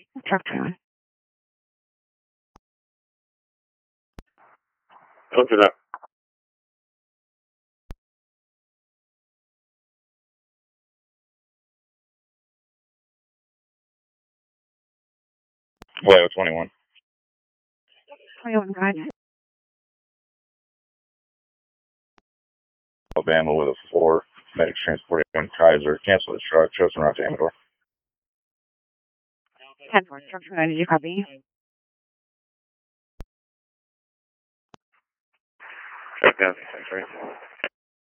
Truck trailer. Look it up. Vallejo 21. 21 guys. Alabama with a 4. Medics transporting Kaiser. Cancel the truck. Chosen route to Amador. 10-4. Truck trailer. Did you copy? Check down. Thanks, right?